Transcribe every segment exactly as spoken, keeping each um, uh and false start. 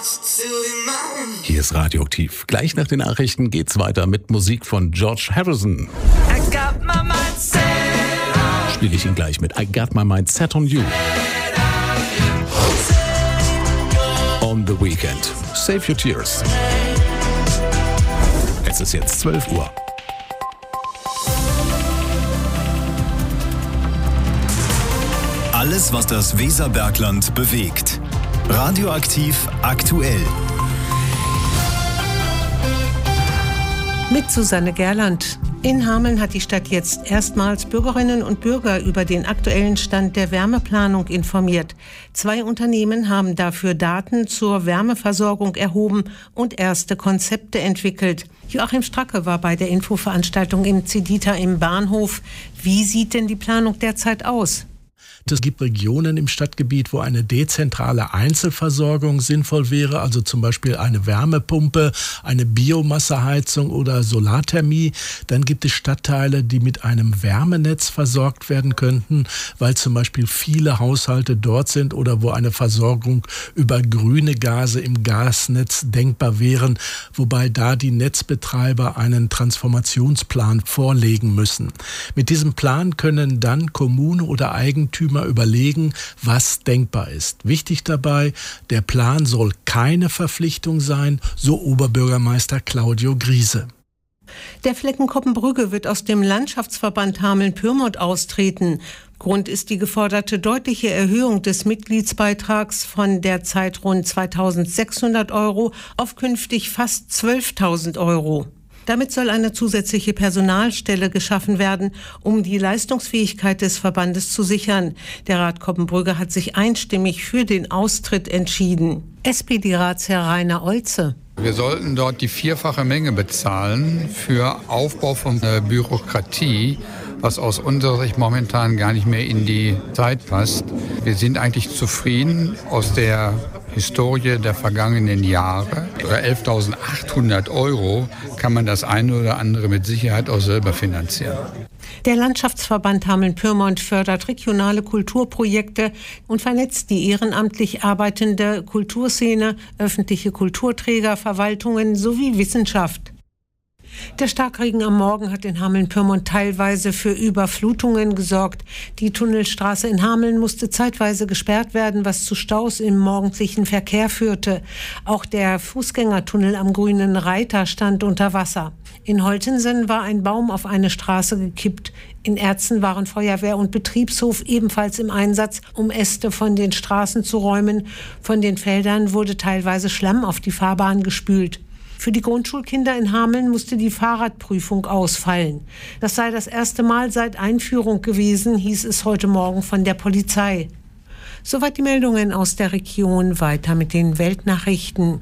Hier ist Radioaktiv. Gleich nach den Nachrichten geht's weiter mit Musik von George Harrison. Spiele ich ihn gleich mit I Got My Mind Set on You. On the Weekend. Save Your Tears. Es ist jetzt zwölf Uhr. Alles, was das Weserbergland bewegt. Radioaktiv aktuell. Mit Susanne Gerland. In Hameln hat die Stadt jetzt erstmals Bürgerinnen und Bürger über den aktuellen Stand der Wärmeplanung informiert. Zwei Unternehmen haben dafür Daten zur Wärmeversorgung erhoben und erste Konzepte entwickelt. Joachim Stracke war bei der Infoveranstaltung im Zedita im Bahnhof. Wie sieht denn die Planung derzeit aus? Es gibt Regionen im Stadtgebiet, wo eine dezentrale Einzelversorgung sinnvoll wäre, also zum Beispiel eine Wärmepumpe, eine Biomasseheizung oder Solarthermie. Dann gibt es Stadtteile, die mit einem Wärmenetz versorgt werden könnten, weil zum Beispiel viele Haushalte dort sind oder wo eine Versorgung über grüne Gase im Gasnetz denkbar wären, wobei da die Netzbetreiber einen Transformationsplan vorlegen müssen. Mit diesem Plan können dann Kommune oder Eigentümer überlegen, was denkbar ist. Wichtig dabei, der Plan soll keine Verpflichtung sein, so Oberbürgermeister Claudio Griese. Der Flecken Koppenbrügge wird aus dem Landschaftsverband Hameln-Pyrmont austreten. Grund ist die geforderte deutliche Erhöhung des Mitgliedsbeitrags von derzeit rund zweitausendsechshundert Euro auf künftig fast zwölftausend Euro. Damit soll eine zusätzliche Personalstelle geschaffen werden, um die Leistungsfähigkeit des Verbandes zu sichern. Der Rat Koppenbrügge hat sich einstimmig für den Austritt entschieden. S P D-Ratsherr Rainer Olze. Wir sollten dort die vierfache Menge bezahlen für Aufbau von äh, Bürokratie, was aus unserer Sicht momentan gar nicht mehr in die Zeit passt. Wir sind eigentlich zufrieden aus der Historie der vergangenen Jahre. Für elftausendachthundert Euro kann man das eine oder andere mit Sicherheit auch selber finanzieren. Der Landschaftsverband Hameln-Pyrmont fördert regionale Kulturprojekte und vernetzt die ehrenamtlich arbeitende Kulturszene, öffentliche Kulturträger, Verwaltungen sowie Wissenschaft. Der Starkregen am Morgen hat in Hameln-Pyrmont teilweise für Überflutungen gesorgt. Die Tunnelstraße in Hameln musste zeitweise gesperrt werden, was zu Staus im morgendlichen Verkehr führte. Auch der Fußgängertunnel am Grünen Reiter stand unter Wasser. In Holtensen war ein Baum auf eine Straße gekippt. In Erzen waren Feuerwehr und Betriebshof ebenfalls im Einsatz, um Äste von den Straßen zu räumen. Von den Feldern wurde teilweise Schlamm auf die Fahrbahn gespült. Für die Grundschulkinder in Hameln musste die Fahrradprüfung ausfallen. Das sei das erste Mal seit Einführung gewesen, hieß es heute Morgen von der Polizei. Soweit die Meldungen aus der Region. Weiter mit den Weltnachrichten.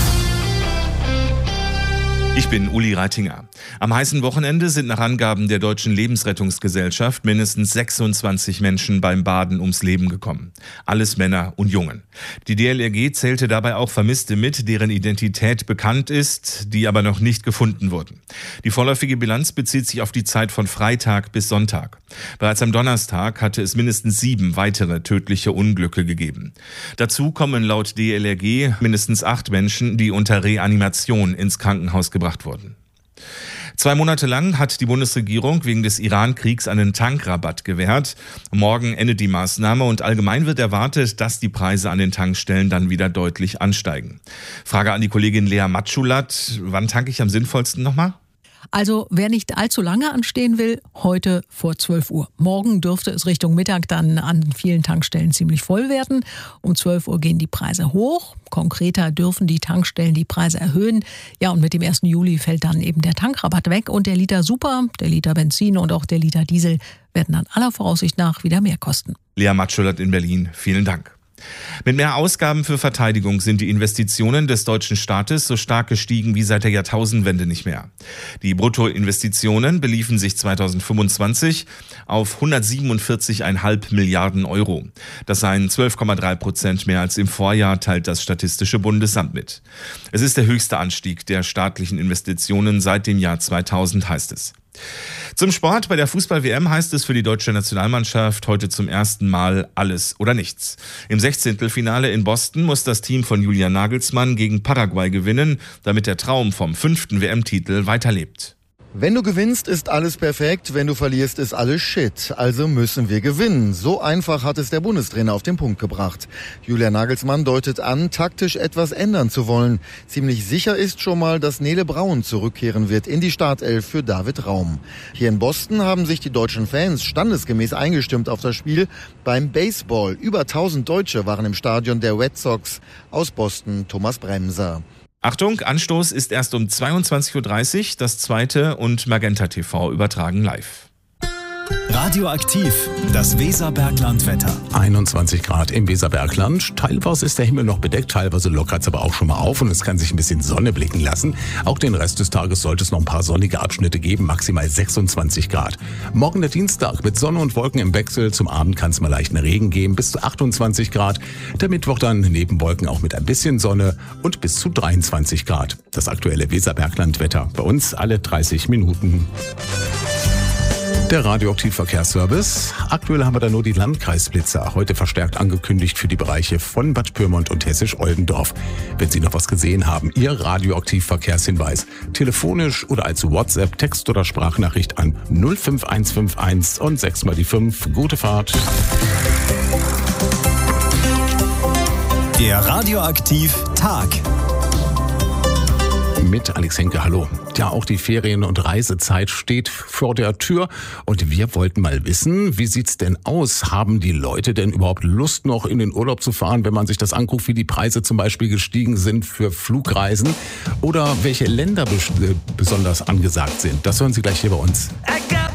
Ich bin Uli Reitinger. Am heißen Wochenende sind nach Angaben der Deutschen Lebensrettungsgesellschaft mindestens sechsundzwanzig Menschen beim Baden ums Leben gekommen. Alles Männer und Jungen. Die D L R G zählte dabei auch Vermisste mit, deren Identität bekannt ist, die aber noch nicht gefunden wurden. Die vorläufige Bilanz bezieht sich auf die Zeit von Freitag bis Sonntag. Bereits am Donnerstag hatte es mindestens sieben weitere tödliche Unglücke gegeben. Dazu kommen laut D L R G mindestens acht Menschen, die unter Reanimation ins Krankenhaus gebracht wurden. Zwei Monate lang hat die Bundesregierung wegen des Iran-Kriegs einen Tankrabatt gewährt. Morgen endet die Maßnahme und allgemein wird erwartet, dass die Preise an den Tankstellen dann wieder deutlich ansteigen. Frage an die Kollegin Lea Matschulat, wann tanke ich am sinnvollsten nochmal? Also wer nicht allzu lange anstehen will, heute vor zwölf Uhr. Morgen dürfte es Richtung Mittag dann an vielen Tankstellen ziemlich voll werden. Um zwölf Uhr gehen die Preise hoch. Konkreter dürfen die Tankstellen die Preise erhöhen. Ja, und mit dem ersten Juli fällt dann eben der Tankrabatt weg. Und der Liter Super, der Liter Benzin und auch der Liter Diesel werden dann aller Voraussicht nach wieder mehr kosten. Lea Matschulat in Berlin, vielen Dank. Mit mehr Ausgaben für Verteidigung sind die Investitionen des deutschen Staates so stark gestiegen wie seit der Jahrtausendwende nicht mehr. Die Bruttoinvestitionen beliefen sich zweitausendfünfundzwanzig auf hundertsiebenundvierzig Komma fünf Milliarden Euro. Das seien zwölf Komma drei Prozent mehr als im Vorjahr, teilt das Statistische Bundesamt mit. Es ist der höchste Anstieg der staatlichen Investitionen seit dem Jahr zweitausend, heißt es. Zum Sport. Bei der Fußball-W M heißt es für die deutsche Nationalmannschaft heute zum ersten Mal alles oder nichts. Im Sechzehntelfinale in Boston muss das Team von Julian Nagelsmann gegen Paraguay gewinnen, damit der Traum vom fünften W M-Titel weiterlebt. Wenn du gewinnst, ist alles perfekt. Wenn du verlierst, ist alles Shit. Also müssen wir gewinnen. So einfach hat es der Bundestrainer auf den Punkt gebracht. Julian Nagelsmann deutet an, taktisch etwas ändern zu wollen. Ziemlich sicher ist schon mal, dass Nele Braun zurückkehren wird in die Startelf für David Raum. Hier in Boston haben sich die deutschen Fans standesgemäß eingestimmt auf das Spiel. Beim Baseball über tausend Deutsche waren im Stadion der Red Sox. Aus Boston Thomas Bremser. Achtung, Anstoß ist erst um zweiundzwanzig Uhr dreißig, das zweite und Magenta T V übertragen live. Radioaktiv, das Weserbergland-Wetter. einundzwanzig Grad im Weserbergland. Teilweise ist der Himmel noch bedeckt, teilweise lockert es aber auch schon mal auf und es kann sich ein bisschen Sonne blicken lassen. Auch den Rest des Tages sollte es noch ein paar sonnige Abschnitte geben, maximal sechsundzwanzig Grad. Morgen der Dienstag mit Sonne und Wolken im Wechsel. Zum Abend kann es mal leichten Regen geben, bis zu achtundzwanzig Grad. Der Mittwoch dann neben Wolken auch mit ein bisschen Sonne und bis zu dreiundzwanzig Grad. Das aktuelle Weserbergland-Wetter bei uns alle dreißig Minuten. Der Radioaktiv-Verkehrsservice. Aktuell haben wir da nur die Landkreisblitzer. Heute verstärkt angekündigt für die Bereiche von Bad Pyrmont und Hessisch-Oldendorf. Wenn Sie noch was gesehen haben, Ihr Radioaktiv-Verkehrshinweis. Telefonisch oder als WhatsApp, Text- oder Sprachnachricht an null fünf eins fünf eins und sechs mal die fünf. Gute Fahrt. Der Radioaktiv-Tag. Mit Alex Henke, hallo. Ja, auch die Ferien- und Reisezeit steht vor der Tür und wir wollten mal wissen, wie sieht's denn aus? Haben die Leute denn überhaupt Lust, noch in den Urlaub zu fahren, wenn man sich das anguckt, wie die Preise zum Beispiel gestiegen sind für Flugreisen oder welche Länder besonders angesagt sind? Das hören Sie gleich hier bei uns.